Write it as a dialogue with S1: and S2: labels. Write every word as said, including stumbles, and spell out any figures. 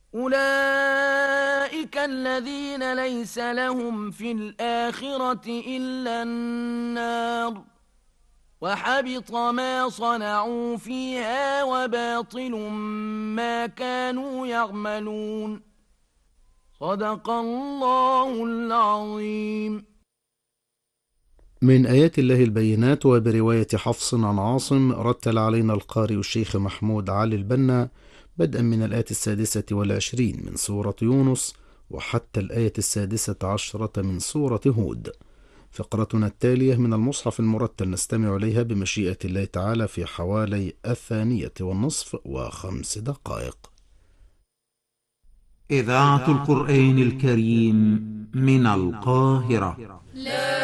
S1: أولئك الذين ليس لهم في الآخرة إلا النار وحبط ما صنعوا فيها وباطل ما كانوا يعملون. صدق الله العظيم.
S2: من آيات الله البينات. وبرواية حفص عن عاصم رتل علينا القارئ الشيخ محمود علي البنا بدءا من الآية السادسة والعشرين من سورة يونس وحتى الآية السادسة عشرة من سورة هود. فقرتنا التالية من المصحف المرتل نستمع إليها بمشيئة الله تعالى في حوالي الثانية والنصف وخمس دقائق.
S3: إذاعة القرآن الكريم من القاهرة.